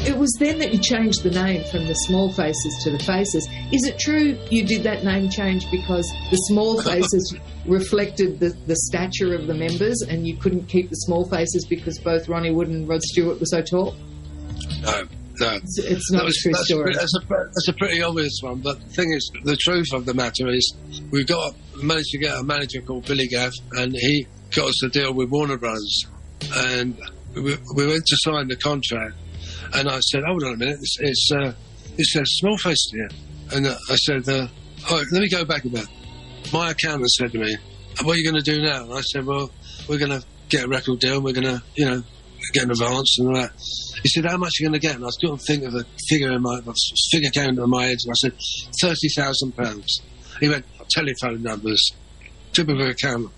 it was then that you changed the name from the Small Faces to the Faces. Is it true you did that name change because the Small Faces reflected the stature of the members and you couldn't keep the Small Faces because both Ronnie Wood and Rod Stewart were so tall? No. It's not a true story. That's a pretty obvious one, but the thing is, the truth of the matter is, we managed to get a manager called Billy Gaff, and he got us a deal with Warner Brothers, and we went to sign the contract, and I said, hold on a minute, it says Small Faces here, and I said, all right, let me go back a bit. My accountant said to me, what are you going to do now? And I said, well, we're going to get a record deal, we're going to, get an advance and all that. He said, how much are you going to get? And I was trying to think of a figure came into my head, and I said, £30,000. He went, telephone numbers. Typical accountant.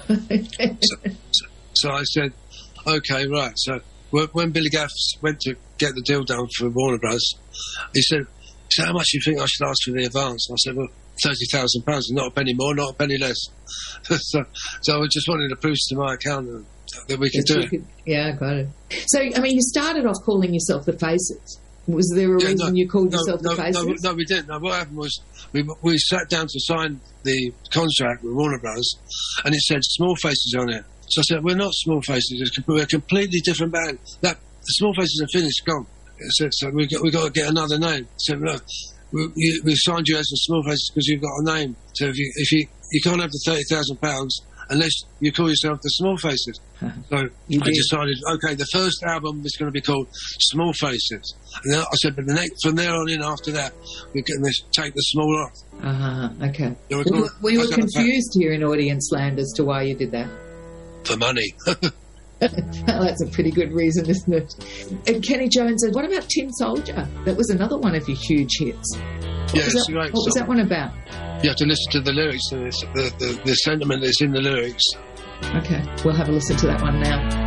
So I said, okay, right. So when Billy Gaff went to get the deal done for Warner Bros., he said, how much do you think I should ask for the advance? And I said, well, £30,000, not a penny more, not a penny less. So I just wanted to prove to my accountant that we could do it. Yeah, got it. So, I mean, you started off calling yourself the Faces. Was there a reason you called yourself the Faces? No, we didn't. No, what happened was we sat down to sign the contract with Warner Bros. And it said Small Faces on it. So I said, we're not Small Faces. We're a completely different band. The Small Faces are finished, gone. So we got to get another name. So look, we signed you as the Small Faces because you've got a name. So if you can't have the £30,000 unless you call yourself the Small Faces. So I decided, okay, the first album is going to be called Small Faces. And then I said, but from there on in, after that, we're going to take the small off. Okay. We were confused here in audience land as to why you did that. For money. Well, that's a pretty good reason, isn't it? And Kenny Jones said, what about Tin Soldier? That was another one of your huge hits. What was that one about? You have to listen to the lyrics, and the sentiment that's in the lyrics. Okay, we'll have a listen to that one now.